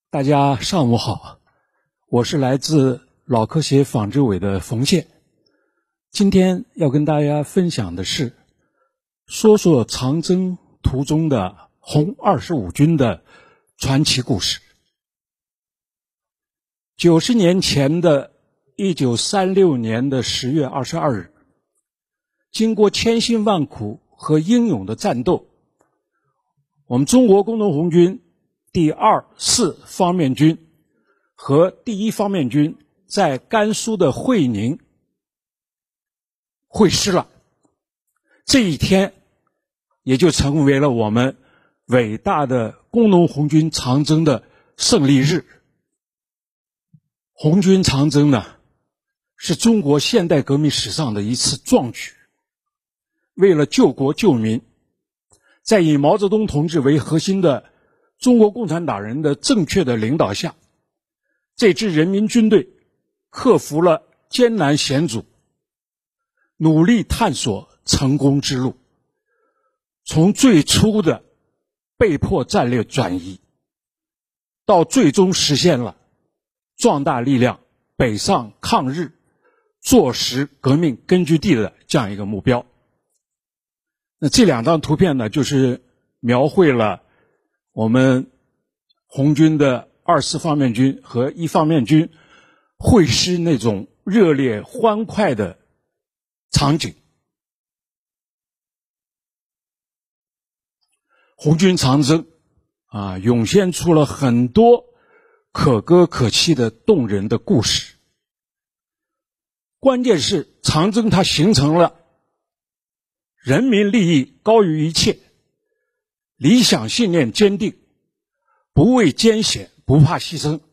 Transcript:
大家上午好，我是来自老科学纺织委的冯宪。今天要跟大家分享的是，说说长征途中的红25军的传奇故事。90年前的1936年的10月22日，经过千辛万苦和英勇的战斗，我们中国工农红军第2、4方面军和第1方面军在甘肃的会宁会师了。这一天也就成为了我们伟大的工农红军长征的胜利日。红军长征呢，是中国现代革命史上的一次壮举。为了救国救民，在以毛泽东同志为核心的中国共产党人的正确的领导下，这支人民军队克服了艰难险阻，努力探索成功之路，从最初的被迫战略转移，到最终实现了壮大力量北上抗日，坐实革命根据地的这样一个目标。那这两张图片呢，就是描绘了我们红军的2、4方面军和1方面军会师那种热烈欢快的场景。红军长征涌现出了很多可歌可泣的动人的故事。关键是长征它形成了人民利益高于一切，理想信念坚定，不畏艰险，不怕牺牲